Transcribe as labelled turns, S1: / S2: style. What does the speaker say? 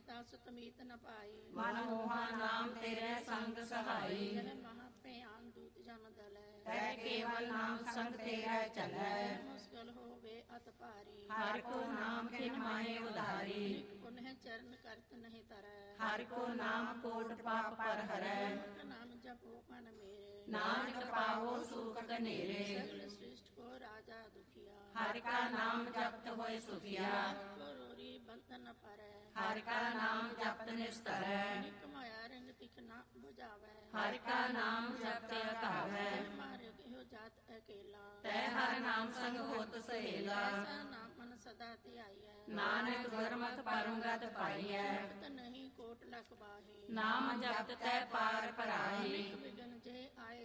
S1: ਤਾ ਸੁਤ ਮੀਤ ਨ ਪਾਈ।
S2: ਮਨ ਮੋਹਾ ਨਾਮ ਤੇਰੇ ਸੰਗ ਸਹਾਈ।
S1: ਜਨ ਮਹਾ ਭਿਆਨ ਦੂਤ ਜਨ ਦਲੈ।
S2: ਤੈ ਕੇਵਲ ਨਾਮ ਸੰਗ ਤੇਰਾ ਚਲੈ।
S1: ਮੁਸ਼ਕਲ ਹੋਵੇ ਅਤ ਭਾਰੀ।
S2: ਹਰਿ ਕੋ ਨਾਮ ਕਿਨ ਮਾਹੇ ਉਧਾਰੀ।
S1: ਪੁਨਹ ਚਰਨ ਕਰਤ ਨਹੀਂ ਤਰੈ।
S2: ਹਰਿ ਕੋ ਨਾਮ ਕੋਟ ਪਾਪ ਪਰ ਹਰੈ।
S1: ਨਾਮ ਜਪੋ ਮਨ ਮੇਰੇ।
S2: ਨਾਨਕ ਪਾਵੋ ਸੁਖ ਕਨੇਰੇ।
S1: ਸਗਲ ਸ੍ਰਿਸ਼ਟ ਕੋ ਰਾਜਾ ਦੁਖੀਆ।
S2: ਹਰਿ ਕਾ ਨਾਮ ਜਪਤ ਹੋਏ ਸੁਖੀਆ।
S1: ਕੋ ਰੋਰੀ ਬੰਧਨ ਪਰੈ।
S2: ਹਰਿ ਕਾ ਨਾਮ ਜਪਤ ਨਿਸਤਰੈ।
S1: ਨਿਕ ਮਾਇਆ ਰੰਗ ਤਿਖ ਨਾ ਬੁਝਾਵੈ।
S2: ਹਰਿ ਕਾ ਨਾਮ ਜਪਤ ਅਕਾਵੈ।
S1: ਮਾਰੇ ਕਿਹੋ ਜਾਤ ਅਕੇਲਾ।
S2: ਤੈ ਹਰਿ ਨਾਮ ਸੰਗ ਹੋਤ ਸਹੇਲਾ।
S1: ਐਸਾ ਨਾਮ ਮਨ ਸਦਾ ਧਿਆਈਐ।
S2: ਨਾਨਕ ਗੁਰਮਤਿ ਪਰਮਗਤ ਪਾਈਐ।
S1: ਜਪਤ ਨਹੀਂ ਕੋਟ ਲਖ ਬਾਹੀ।
S2: ਨਾਮ ਜਪਤ ਤੈ ਪਾਰ ਪਰਾਈ।
S1: ਵਿਗਨ ਜੇ ਆਏ